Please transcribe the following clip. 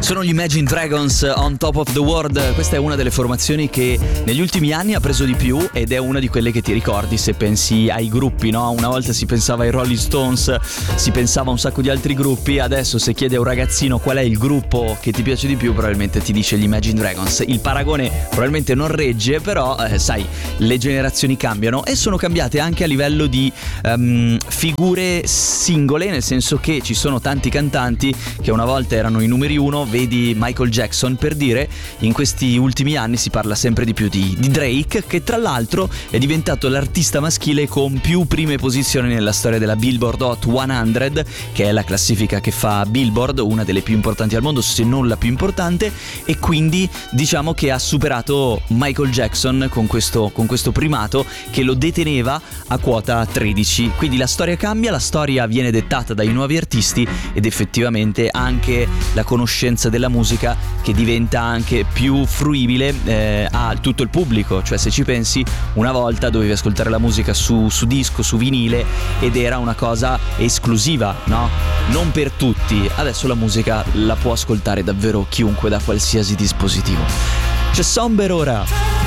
Sono gli Imagine Dragons, On Top of the World. Questa è una delle formazioni che negli ultimi anni ha preso di più ed è una di quelle che ti ricordi se pensi ai gruppi, no? Una volta si pensava ai Rolling Stones, si pensava a un sacco di altri gruppi. Adesso se chiedi a un ragazzino qual è il gruppo che ti piace di più, probabilmente ti dice gli Imagine Dragons. Il paragone probabilmente non regge, però sai, le generazioni cambiano e sono cambiate anche a livello di figure singole, nel senso che ci sono tanti cantanti che una volta erano i numeri uno. Vedi Michael Jackson, per dire. In questi ultimi anni si parla sempre di più di Drake, che tra l'altro è diventato l'artista maschile con più prime posizioni nella storia della Billboard Hot 100, che è la classifica che fa Billboard, una delle più importanti al mondo, se non la più importante, e quindi diciamo che ha superato Michael Jackson con questo primato che lo deteneva a quota 13. Quindi la storia cambia, la storia viene dettata dai nuovi artisti ed effettivamente anche la conoscenza della musica che diventa anche più fruibile a tutto il pubblico. Cioè, se ci pensi, una volta dovevi ascoltare la musica su disco, su vinile, ed era una cosa esclusiva, no? Non per tutti. Adesso la musica la può ascoltare davvero chiunque da qualsiasi dispositivo. C'è Somber ora.